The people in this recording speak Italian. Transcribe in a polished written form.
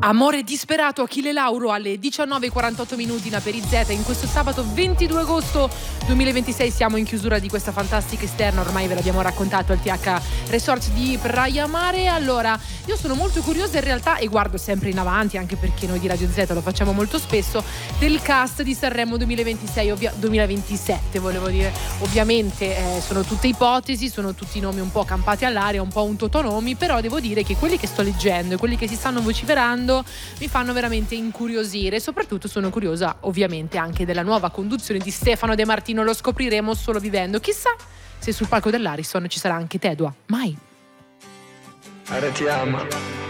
Amore disperato, Achille Lauro alle 19:48 minuti in Aperizeta in questo sabato 22 agosto 2026. Siamo in chiusura di questa fantastica esterna, ormai ve l'abbiamo raccontato al TH Resort di Praia Mare. Allora, io sono molto curiosa in realtà e guardo sempre in avanti, anche perché noi di Radio Z lo facciamo molto spesso, del cast di Sanremo 2026, 2027 volevo dire. Ovviamente sono tutte ipotesi, sono tutti nomi un po' campati all'aria, un po' un totonomi, però devo dire che quelli che sto leggendo e quelli che si stanno vociferando mi fanno veramente incuriosire. Soprattutto sono curiosa ovviamente anche della nuova conduzione di Stefano De Martino, lo scopriremo solo vivendo. Chissà se sul palco dell'Ariston ci sarà anche Tedua. Mai. Ti ama.